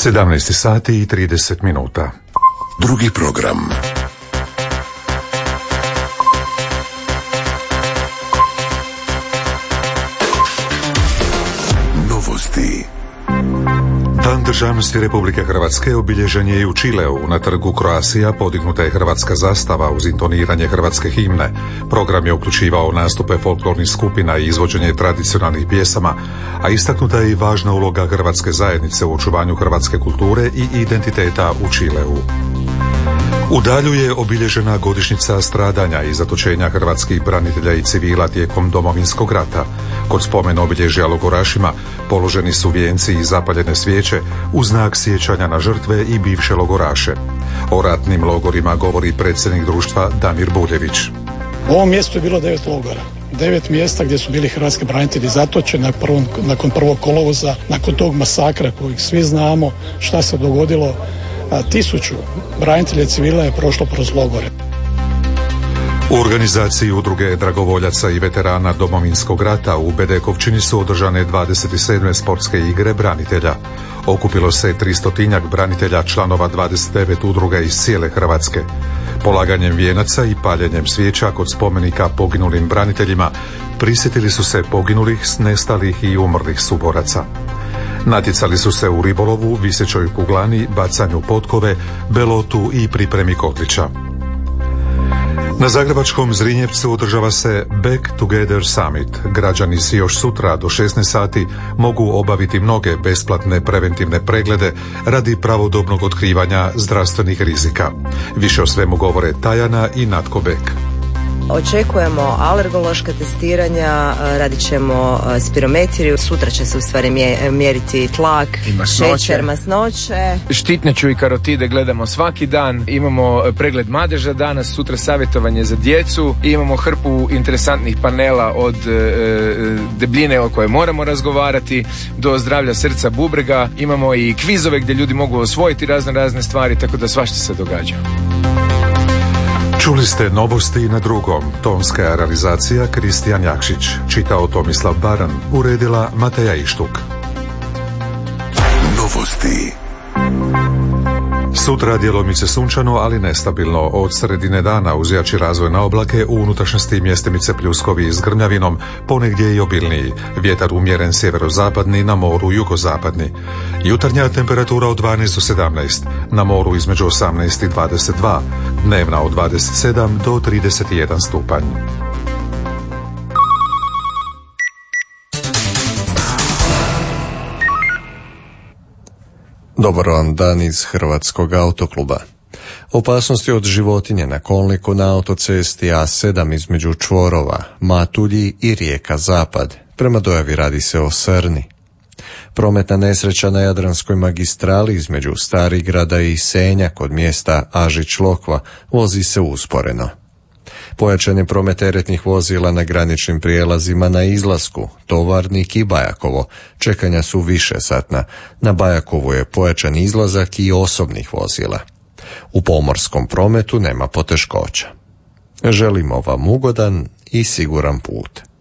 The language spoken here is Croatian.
17 sati i 30 minuta. Drugi program. Novosti. Dan državnosti Republike Hrvatske obilježen je i u Čileu. Na trgu Croatia podignuta je hrvatska zastava uz intoniranje hrvatske himne. Program je uključivao nastupe folklornih skupina i izvođenje tradicionalnih pjesama, a istaknuta je i važna uloga hrvatske zajednice u očuvanju hrvatske kulture i identiteta u Čileu. U Dalju je obilježena godišnjica stradanja i zatočenja hrvatskih branitelja i civila tijekom Domovinskog rata. Kod spomen obilježja logorašima položeni su vijenci i zapaljene svijeće u znak sjećanja na žrtve i bivše logoraše. O ratnim logorima govori predsjednik društva Damir Buljević. U ovom mjestu je bilo 9 logora. 9 mjesta gdje su bili hrvatski branitelji zatočeni nakon 1. kolovoza, nakon tog masakra kojeg svi znamo šta se dogodilo. 1000 branitelja i civila je prošlo kroz logore. U organizaciji udruge dragovoljaca i veterana Domovinskog rata u Bedekovčini su održane 27. sportske igre branitelja. Okupilo se 300-tinjak branitelja, članova 29 udruga iz cijele Hrvatske. Polaganjem vijenaca i paljenjem svijeća kod spomenika poginulim braniteljima prisjetili su se poginulih, nestalih i umrlih suboraca. Natjecali su se u ribolovu, visećoj kuglani, bacanju potkove, belotu i pripremi kotlića. Na zagrebačkom Zrinjevcu održava se Back Together Summit. Građani si još sutra do 16 sati mogu obaviti mnoge besplatne preventivne preglede radi pravodobnog otkrivanja zdravstvenih rizika. Više o svemu govore Tajana i Natko Bek. Očekujemo alergološka testiranja, radit ćemo spirometriju, sutra će se u stvari mjeriti tlak, šećer, masnoće. Štitnjaču i karotide gledamo svaki dan, imamo pregled madeža danas, sutra savjetovanje za djecu, imamo hrpu interesantnih panela od debljine o kojoj moramo razgovarati do zdravlja srca, bubrega, imamo i kvizove gdje ljudi mogu osvojiti razne stvari, tako da svašta se događa. Čuli ste novosti na drugom. Tonska realizacija Kristijan Jakšić. Čitao Tomislav Baran. Uredila Mateja Ištuk. Novosti. Sutra djelomice sunčano, ali nestabilno. Od sredine dana uz jači razvoj na oblake, u unutrašnjosti mjestimice pljuskovi s grmljavinom, ponegdje i obilniji. Vjetar umjeren sjeverozapadni, na moru jugozapadni. Jutarnja temperatura od 12 do 17, na moru između 18 i 22, dnevna od 27 do 31 stupanj. Dobar vam dan iz Hrvatskog autokluba. Opasnosti od životinje na kolniku na autocesti A7 između čvorova Matulji i rijeka Zapad. Prema dojavi radi se o Srni. Prometna nesreća na Jadranskoj magistrali između Starigrada i Senja kod mjesta Ažić-Lokva vozi se usporeno. Pojačan je promet teretnih vozila na graničnim prijelazima na izlasku, Tovarnik i Bajakovo. Čekanja su višesatna. Na Bajakovu je pojačan izlazak i osobnih vozila. U pomorskom prometu nema poteškoća. Želimo vam ugodan i siguran put.